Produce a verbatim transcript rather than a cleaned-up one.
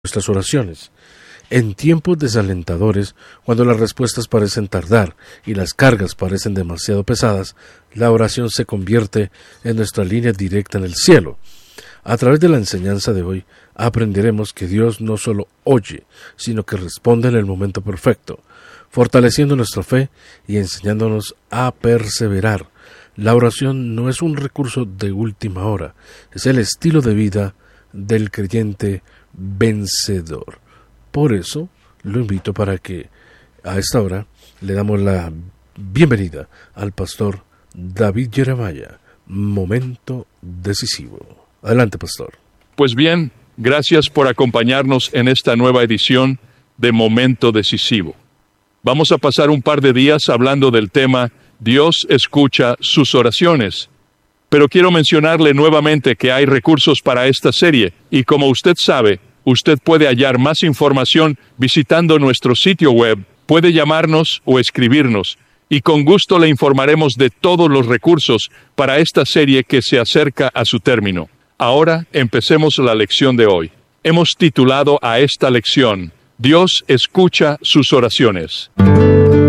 nuestras oraciones. En tiempos desalentadores, cuando las respuestas parecen tardar y las cargas parecen demasiado pesadas, la oración se convierte en nuestra línea directa en el cielo. A través de la enseñanza de hoy, aprenderemos que Dios no solo oye, sino que responde en el momento perfecto, fortaleciendo nuestra fe y enseñándonos a perseverar. La oración no es un recurso de última hora, es el estilo de vida del creyente vencedor. Por eso, lo invito para que a esta hora le damos la bienvenida al pastor David Jeremiah. Momento decisivo. Adelante, pastor. Pues bien, gracias por acompañarnos en esta nueva edición de Momento Decisivo. Vamos a pasar un par de días hablando del tema Dios escucha sus oraciones. Pero quiero mencionarle nuevamente que hay recursos para esta serie, y como usted sabe, usted puede hallar más información visitando nuestro sitio web, puede llamarnos o escribirnos, y con gusto le informaremos de todos los recursos para esta serie que se acerca a su término. Ahora empecemos la lección de hoy. Hemos titulado a esta lección, Dios escucha sus oraciones.